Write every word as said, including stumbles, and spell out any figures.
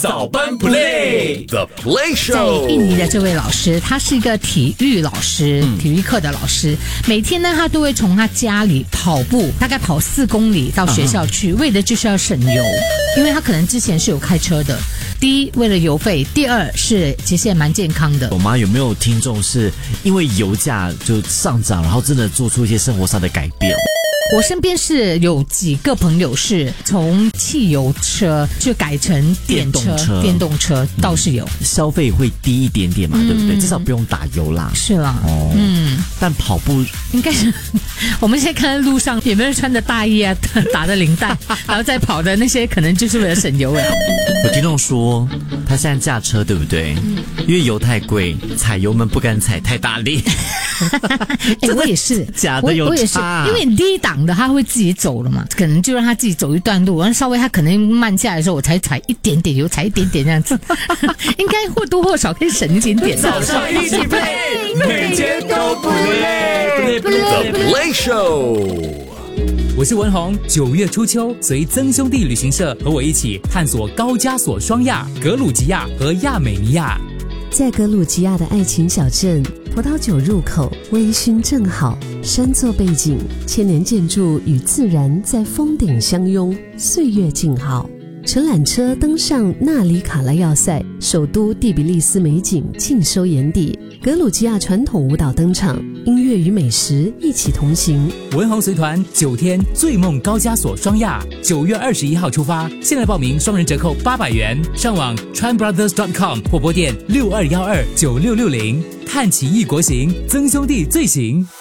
早班 play The Play 在 Show。 印尼的这位老师，他是一个体育老师， 嗯、 体育课的老师。每天呢，他都会从他家里跑步，大概跑四公里到学校去，啊、为的就是要省油，因为他可能之前是有开车的。第一，为了油费；第二是其实也蛮健康的。 我妈有没有听众是因为油价就上涨，然后真的做出一些生活上的改变？ 我身边是有几个朋友是从汽油车就改成电车， 电动车， 电动车倒是有、 嗯、消费会低一点点嘛，嗯、对不对？至少不用打油啦。 是啦， 哦，嗯，但跑步应该是我们现在看到路上有没有人穿着大衣啊，打着领带，然后再跑的那些，可能就是为了省油啊。 有听众说他现在驾车，对不对？嗯、因为油太贵，踩油门不敢踩太大力。 哎、欸，我也是， 假的有差， 我也是，因为低档的他会自己走了嘛，可能就让他自己走一段路，然后稍微他可能慢下来的时候，我才踩一点点油，踩一点点这样子，应该或多或少可以省一点点。 早上一起 play， 每天都不累。The Play Show。 我是文宏，九月初秋，随曾兄弟旅行社和我一起探索高加索双亚、格鲁吉亚和亚美尼亚。 在格鲁吉亚的爱情小镇，葡萄酒入口，微醺正好，山作背景，千年建筑与自然在峰顶相拥，岁月静好。乘缆车登上纳里卡拉要塞，首都第比利斯美景尽收眼底。格鲁吉亚传统舞蹈登场，音乐与美食一起同行。 文宏随团九天醉梦高加索双亚，九月二十一号出发，现在报名双人折扣八百元，上网 tran brothers dot com 或拨电六二一二九六六零，看齐异国行，曾兄弟最行。